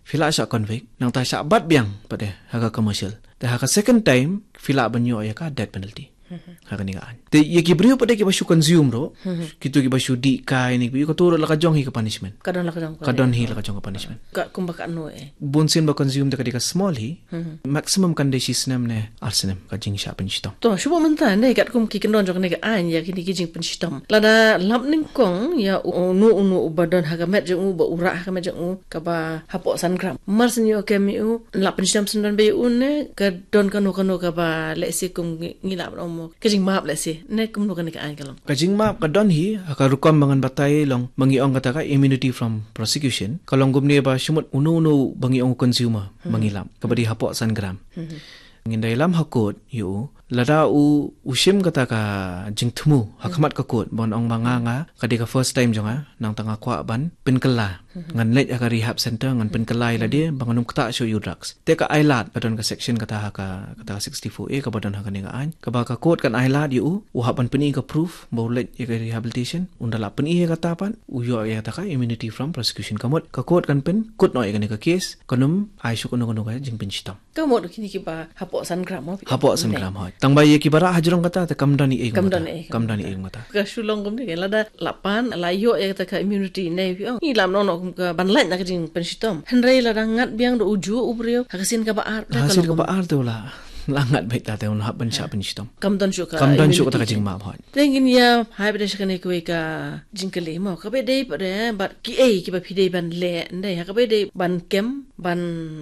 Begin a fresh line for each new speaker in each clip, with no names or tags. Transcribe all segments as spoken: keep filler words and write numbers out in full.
fila syak convict nang ta syak bat biang pada haka commercial. Ta haka second time fila banyo ya ka death penalty. Haka ni kaan. Te ye kibrio pada ki basu consume ro. Kitu ki basu di kai ni ki ko turo la ka jong hi ka punishment.
Kadon la ka jong.
Kadon hi la ka jong ka punishment.
Ka kumba ka no eh.
Bunsin ba consume ta ka ka small hi. Maximum conditions nam ne arsenal ka jing sya penishtom.
To shubo menta ne kat kum ki kendon jong ne ka an ya kini ki jing penishtom. La da lap ning kong ya nu nu badon haka met jong u ba ura haka met jong u ka ba hapo san gram. Mars ni o kemi u la penishtom sendon be u ne ka don ka no ka no ka ba le se kum ngila om kajing map la si ne kum no kan ka an kalong
kajing map kadon hi aka rukam bangan batay long mangiong kata ka immunity from prosecution kalong gumne ba shumut unu unu bangiong consumer mangilam kabadi hapo san gram ngindai lam hakot yu lada u usim kata ka jingthmu hakmat ka kot bon ong manganga kadika first time jonga nang tanga kwa ban pinkala ngan lej aka rehab center ngan pinkalai la dia banganum kata show you drugs te ka ailat kadon ka section kata ka kata sixty-four A ka badon ha kaninga an ka ba ka kot kan ailat yu u hapan peni ka proof bo lej ka rehabilitation undala peni ka tapan u yo ya ta ka immunity from prosecution kamot ka kot kan pen kot noi ka case kanum ai shu kono kono ka jing pin chitam
kamot kini ki ba hapo san gram mo
hapo san gram ho tangba ye ki bara hajrong kata ta kamdani e
kamdani
kamdani e mata
ka shulong gum ni lada lapan la yo ya ta ka immunity ne ni lam no no ka ban lai na ka jing penshitom henrei la ngat biang do uju ubrio hakasin ka ba ar
hasil ka ba ar to la langat baik ta te un hab ban sha penshitom
kamdan shu ka
kamdan shu ka jing ma bhot
tengin ya hai bede shkane ko ka jingkele mo ka be dei pare bat ki e ki ba phide ban le ndai ha ka be dei ban kem ban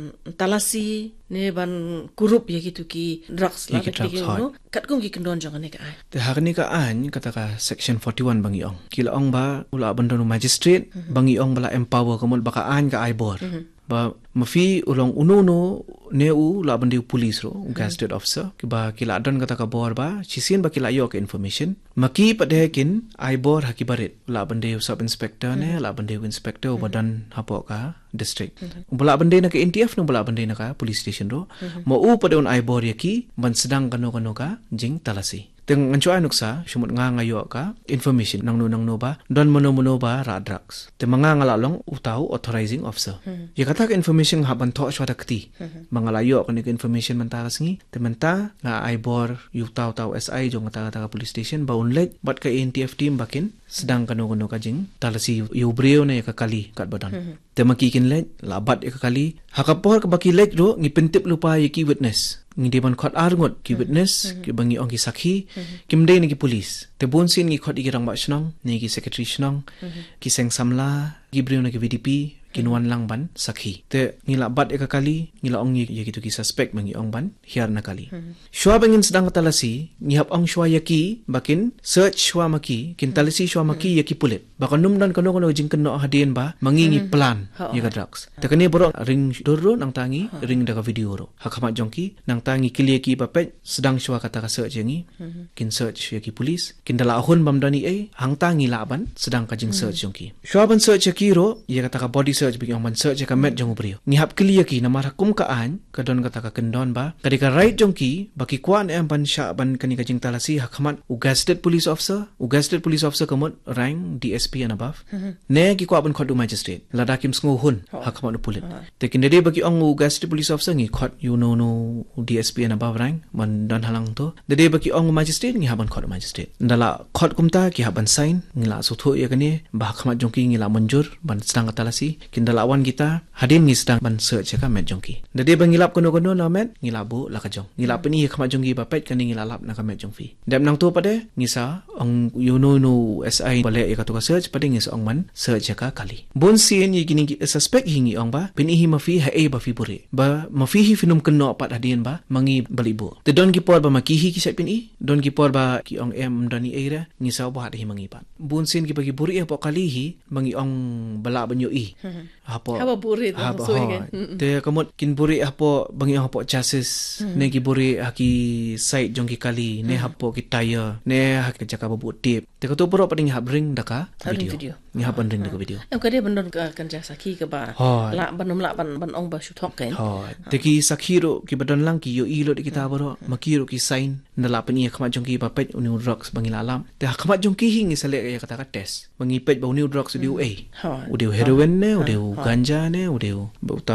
talasi ne ban kurup ya gitu ki drugs la ki no kat kum ki kendon jong ne ka ai
te har ni ka an kata ka section forty-one bangi ong kila ong ba ula bandonu magistrate bangi ong bala empower kamol baka an ka ai bor ba mafi ulong unono ne u la bandi police ro gazetted officer ki ba kila don kata ka bor ba chisin ba kila yo ka information maki pade kin ai bor hakibaret la bandi sub inspector ne la bandi inspector badan hapo ka district bala bandi na ka N T F no bala bandi na ka police station ro mo u pade un ai bor yaki ban sedang kano kano ka jing talasi teng ngancuan nuksa shumut nga ngayo ka information nang no nang no ba don mono mono ba ra drugs te manga ngalalong utau authorizing officer ya kata ka information haban tho shwata kti mangalayo ka ni information man ta ngi te menta nga ai bor yu tau tau S I jong ta ta police station ba unlet bat ka N T F team bakin sedang kano kano ka jing talasi yu brio na ka kali kat badan te makikin let labat ka kali hakapor ka baki let ro ngi pentip lupa yaki witness ngi deban khot arngot ki witness ki bangi ong ki sakhi kim de ni ki police te bon sin ngi khot ikirang ba shnong ni ki secretary shnong ki seng samla ki brio na ki V D P kinuan lang ban sakhi te ngila bat eka kali ngila ong ye gitu ki suspect mangi ong ban hiar na kali shwa bangin sedang talasi ngihap ong shwa yaki bakin search shwa maki kin talasi shwa maki yaki pulit baka num dan kono kono jing keno hadien ba mangingi plan ye ka drugs te kani borok ring dorro nang tangi ring da ka video ro hakamat jongki nang tangi kili ki papet sedang shwa kata ka search yangi kin search yaki police kin dala ahun bamdani e hang tangi laban sedang ka jing search jongki shwa ban search yaki ro ye kata ka body search bagi orang search ka met jong brio ngihap kli yaki na marhakum ka an kadon kata ka kendon ba kadika right jongki baki kwan em ban sha ban kani ka jing talasi hakamat ugasted police officer ugasted police officer kamot rank D S P and above ne ki kwa ban khodu magistrate ladakim sngo hun hakamat pulit te kindede bagi ong ugasted police officer ngi khot you know no D S P and above rank man dan halang to dede bagi ong magistrate ngi haban khot magistrate ndala khot kumta ki haban sign ngila sutho ya kani ba hakamat jongki ngila manjur ban sedang talasi kindala awan kita hadin ni sedang ban search ka met jongki dede bangilap kono-kono na met ngilabu la ka jong ngilap ni khama jongki bapet kan ngilalap na ka met jongfi dam nang to pade ngisa ang you know no S I bale ka to ka search pade ngisa ong man search ka kali bon sin yi gini suspect hingi ong ba pinihi mafi ha e ba fi bure ba mafi hi finum keno pat hadin ba mangi balibo te don ki por ba makihi ki sat pini don ki por ba ki ong em dani era ngisa ba hi mangi pat bon sin ki bagi buri po kali hi mangi ong bala banyo i hapo
haba buri
haba te kamot kin buri hapo bangi hapo chassis ne ki buri haki side jong ki kali ne hapo ki tire ne hak jaka babu tip te ko to poro pading hab ring daka video ni hab ring daka video
em kade bandon ka kan ja sakhi ka ba la banom la ban ban ong ba shu thok ken
ha te ki sakhi ro ki badon lang ki yo i lo di kita boro maki ro ki sign na la pani khama jong ki ba pet uni drugs bangi la lam te khama jong ki hing isale ya kata ka test bangi pet ba uni drugs di u a udiu heroin ne udiu ganja ne udiu